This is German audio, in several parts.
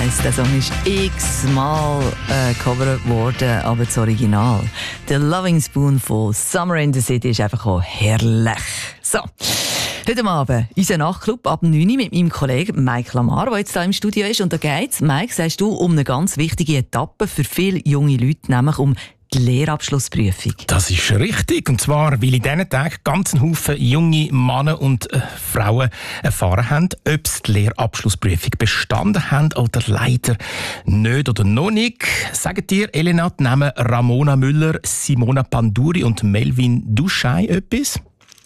1. Der Song ist x-mal gecovert worden, aber das Original. «The Loving Spoonful», «Summer in the City» ist einfach auch herrlich. So, heute Abend unser Nachtclub ab 9 Uhr mit meinem Kollegen Mike Lamar, der jetzt hier im Studio ist. Und da geht's, Mike, sagst du, um eine ganz wichtige Etappe für viele junge Leute, nämlich um die Lehrabschlussprüfung. Das ist richtig. Und zwar, weil in diesen Tagen ganz ein Haufen junge Männer und Frauen erfahren haben, ob sie die Lehrabschlussprüfung bestanden haben oder leider nicht oder noch nicht. Sagen dir, Elena, die Namen Ramona Müller, Simona Panduri und Melvin Duschei etwas?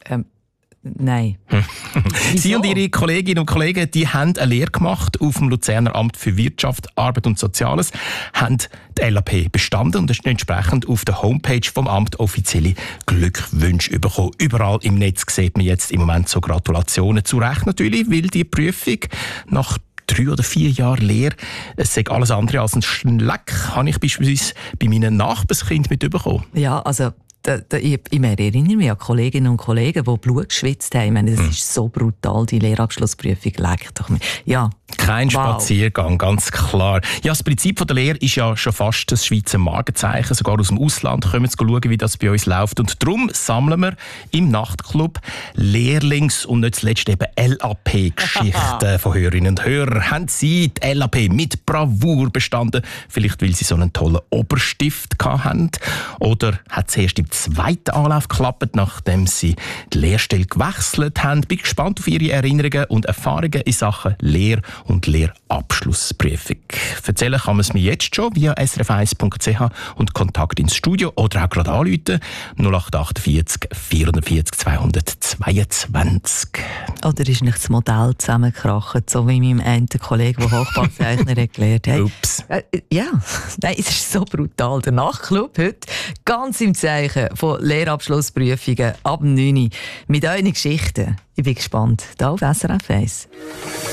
Nein. Sie und ihre Kolleginnen und Kollegen, die haben eine Lehre gemacht auf dem Luzerner Amt für Wirtschaft, Arbeit und Soziales, haben die LAP bestanden und entsprechend auf der Homepage vom Amt offizielle Glückwünsche bekommen. Überall im Netz sieht man jetzt im Moment so Gratulationen. Zu Recht natürlich, weil die Prüfung nach 3 oder 4 Jahre Lehre, es sei alles andere als ein Schleck, habe ich beispielsweise bei meinen Nachbarskind mitbekommen. Ja, also ich erinnere mich an Kolleginnen und Kollegen, die Blut geschwitzt haben. Ich meine, das ist so brutal, die Lehrabschlussprüfung. Leckt doch mich. Ja. Kein Spaziergang, ganz klar. Ja, das Prinzip der Lehre ist ja schon fast das Schweizer Markenzeichen. Sogar aus dem Ausland kommen zu schauen, wie das bei uns läuft. Und darum sammeln wir im Nachtclub Lehrlings- und nicht zuletzt eben LAP-Geschichten von Hörerinnen und Hörern. Haben Sie die LAP mit Bravour bestanden? Vielleicht, weil Sie so einen tollen Oberstift hatten? Oder hat es erst im zweiten Anlauf geklappt, nachdem Sie die Lehrstelle gewechselt haben? Bin gespannt auf Ihre Erinnerungen und Erfahrungen in Sachen Lehre und Lehrabschlussprüfung. Erzählen kann man es mir jetzt schon via srf1.ch und Kontakt ins Studio oder auch gerade anrufen 0848 440 222. Oder ist nicht das Modell zusammengekracht, so wie meinem einen Kollegen, der Hochbauzeichner erklärt hat. Ups. Ja, nein, es ist so brutal. Der Nachtclub heute ganz im Zeichen von Lehrabschlussprüfungen ab 9 Uhr mit euren Geschichten. Ich bin gespannt. Hier auf SRF 1.